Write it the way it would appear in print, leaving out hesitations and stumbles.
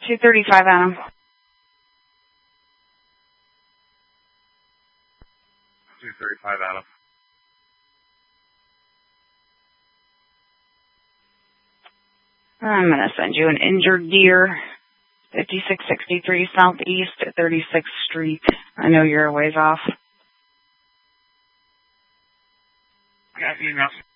235 Adam. 235 Adam. I'm going to send you an injured deer. 5663 Southeast at 36th Street. I know you're a ways off. Yeah, you know.